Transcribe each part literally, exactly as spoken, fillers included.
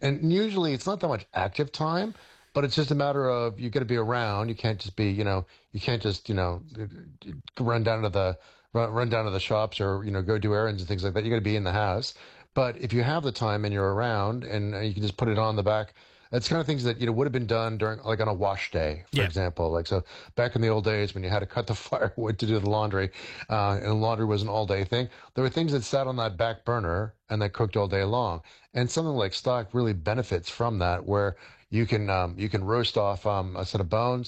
And usually it's not that much active time, but it's just a matter of you got to be around. You can't just be, you know, you can't just, you know, run down to the run, run down to the shops or you know go do errands and things like that. You got to be in the house. But if you have the time and you're around, and uh, you can just put it on the back. That's kind of things that you know would have been done during like on a wash day, for Yeah. example. Like so, back in the old days when you had to cut the firewood to do the laundry, uh, and laundry was an all day thing. There were things that sat on that back burner and that cooked all day long. And something like stock really benefits from that, where you can um, you can roast off um, a set of bones,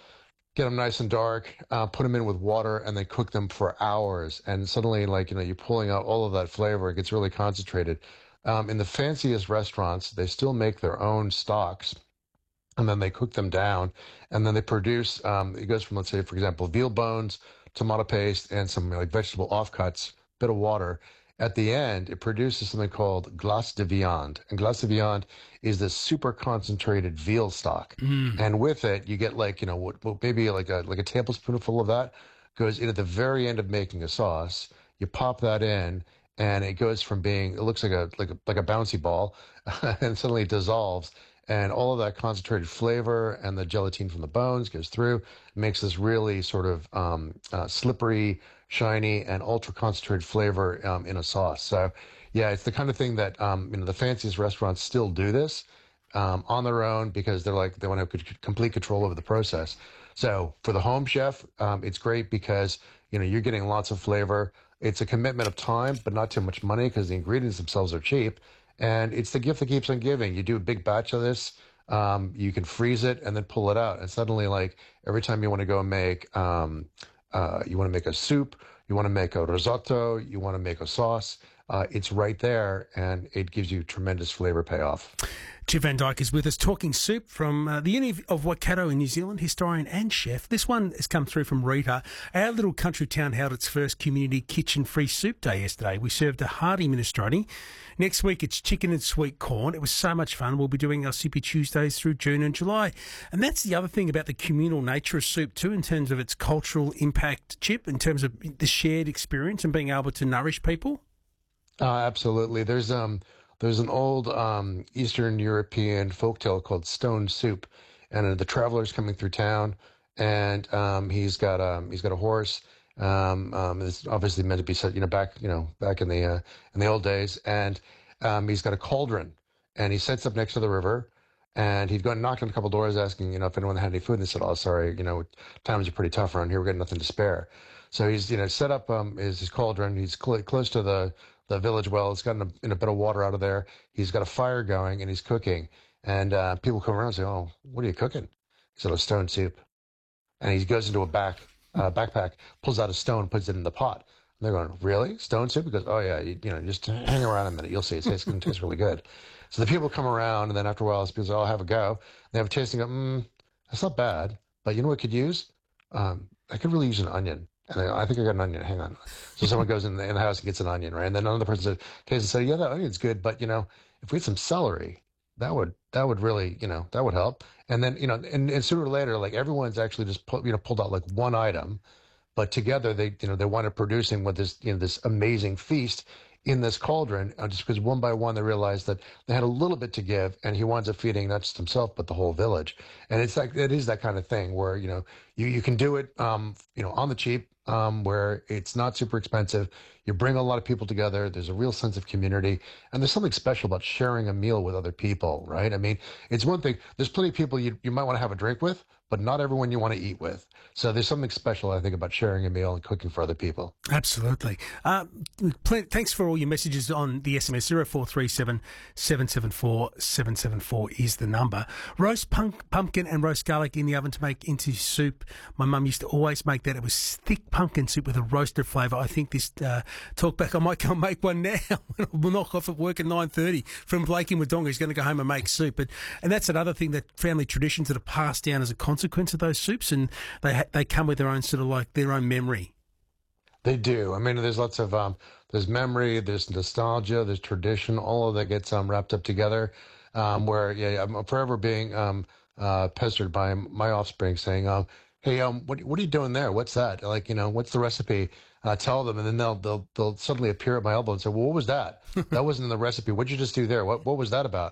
get them nice and dark, uh, put them in with water, and then cook them for hours. And suddenly, like, you know, you're pulling out all of that flavor. It gets really concentrated. Um, in the fanciest restaurants, they still make their own stocks, and then they cook them down, and then they produce, um, it goes from, let's say, for example, veal bones, tomato paste, and some like vegetable offcuts, bit of water. At the end, it produces something called glace de viande. And glace de viande is this super concentrated veal stock. Mm. And with it, you get like, you know, what, what maybe like a like a tablespoonful of that goes in at the very end of making a sauce. You pop that in, and it goes from being, it looks like a like a like a bouncy ball, and suddenly it dissolves. And all of that concentrated flavor and the gelatin from the bones goes through, makes this really sort of um, uh, slippery, shiny, and ultra concentrated flavor um, in a sauce. So, yeah, it's the kind of thing that um, you know the fanciest restaurants still do this um, on their own because they're like they want to have c- complete control over the process. So for the home chef, um, it's great because you know you're getting lots of flavor. It's a commitment of time, but not too much money because the ingredients themselves are cheap. And it's the gift that keeps on giving. You do a big batch of this, um, you can freeze it and then pull it out. And suddenly, like every time you want to go make, um, uh, you want to make a soup, you want to make a risotto, you want to make a sauce, uh, it's right there, and it gives you tremendous flavor payoff. Chip Van Dyke is with us talking soup from uh, the Uni of Waikato in New Zealand, historian and chef. This one has come through from Rita. Our little country town held its first community kitchen-free soup day yesterday. We served a hearty minestrone. Next week it's chicken and sweet corn. It was so much fun. We'll be doing our Soupy Tuesdays through June and July. And that's the other thing about the communal nature of soup too, in terms of its cultural impact, Chip, in terms of the shared experience and being able to nourish people. Uh, absolutely. There's um there's an old um Eastern European folktale called Stone Soup, and uh, the traveler's coming through town, and um he's got um he's got a horse. Um, um it's obviously meant to be set, you know, back you know back in the uh, in the old days, and um he's got a cauldron, and he sets up next to the river. And he'd go and knock on a couple doors asking, you know, if anyone had any food. And they said, oh, sorry, you know, times are pretty tough around here. We've got nothing to spare. So he's, you know, set up um, his, his cauldron. He's cl- close to the, the village well. It's gotten a, in a bit of water out of there. He's got a fire going, and he's cooking. And uh, people come around and say, oh, what are you cooking? He said, a stone soup. And he goes into a back uh, backpack, pulls out a stone, puts it in the pot. And they're going, really? Stone soup? He goes, oh, yeah, you, you know, just hang around a minute. You'll see. It's, it's going to taste really good. So the people come around, and then after a while, people say, oh, I'll have a go. They have a tasting of, mm, that's not bad. But you know what I could use? Um, I could really use an onion. And I, I think I got an onion. Hang on. So someone goes in the, in the house and gets an onion, right? And then another person said, tastes and said, yeah, that onion's good. But, you know, if we had some celery, that would that would really, you know, that would help. And then, you know, and, and sooner or later, like everyone's actually just, pull, you know, pulled out like one item. But together, they, you know, they wind up producing with this, you know, this amazing feast in this cauldron, uh, just because one by one they realized that they had a little bit to give, and he winds up feeding not just himself but the whole village. And it's like it is that kind of thing where you know you you can do it, um, you know, on the cheap, um, where it's not super expensive. You bring a lot of people together. There's a real sense of community, and there's something special about sharing a meal with other people, right? I mean, it's one thing. There's plenty of people you you might want to have a drink with, but not everyone you want to eat with. So there's something special, I think, about sharing a meal and cooking for other people. Absolutely. Uh, pl- thanks for all your messages on the S M S. zero four three seven, seven seven four, seven seven four is the number. Roast punk, pumpkin and roast garlic in the oven to make into soup. My mum used to always make that. It was thick pumpkin soup with a roasted flavour. I think this uh, talk back, I might go and make one now. We'll knock off at work at nine thirty from Blake in Wodonga. He's going to go home and make soup. But, and that's another thing, that family traditions that are passed down as a consequence of those soups, and they ha- they come with their own sort of like their own memory. They do. I mean, there's lots of um, there's memory, there's nostalgia, there's tradition. All of that gets um, wrapped up together. Um, where yeah, I'm forever being um, uh, pestered by my offspring saying, um, "Hey, um, what what are you doing there? What's that? Like, you know, what's the recipe?" And I tell them, and then they'll they'll they'll suddenly appear at my elbow and say, "Well, what was that? That wasn't in the recipe. What'd you just do there? What what was that about?"